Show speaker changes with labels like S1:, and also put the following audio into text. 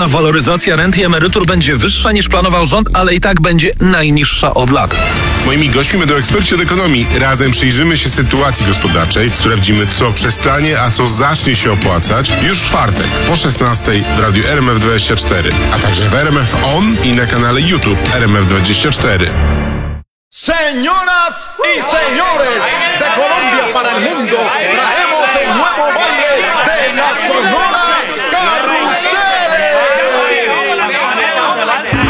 S1: Waloryzacja rent i emerytur będzie wyższa niż planował rząd, ale i tak będzie najniższa od lat.
S2: Moimi gośćmi będą eksperci od ekonomii. Razem przyjrzymy się sytuacji gospodarczej, sprawdzimy, co przestanie, a co zacznie się opłacać już w czwartek po 16:00 w radiu RMF24, a także w RMF On i na kanale YouTube RMF24.
S3: Señoras y señores, de Colombia para el mundo, traemos el nuevo baile de la Sonora